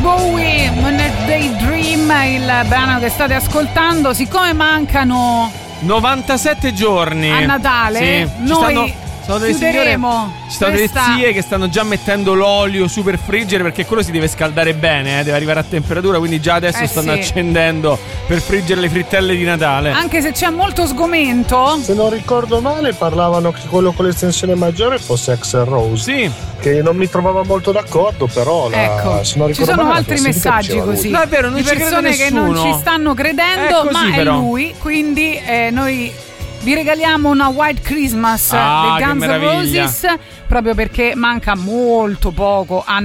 Bowie, Moonlight Daydream, il brano che state ascoltando. Siccome mancano 97 giorni a Natale, sì, noi sono delle signore, ci sono delle zie che stanno già mettendo l'olio su per friggere, perché quello si deve scaldare bene, deve arrivare a temperatura, quindi già adesso stanno accendendo per friggere le frittelle di Natale. Anche se c'è molto sgomento. Se non ricordo male parlavano che quello con l'estensione maggiore fosse Axl Rose. Sì. Che non mi trovava molto d'accordo, però se non ricordo ci sono male, altri messaggi così. No, è vero, non di ci crede persone che nessuno. non ci stanno credendo, così, ma però. è lui, quindi noi vi regaliamo una White Christmas dei Guns N' Roses, proprio perché manca molto poco a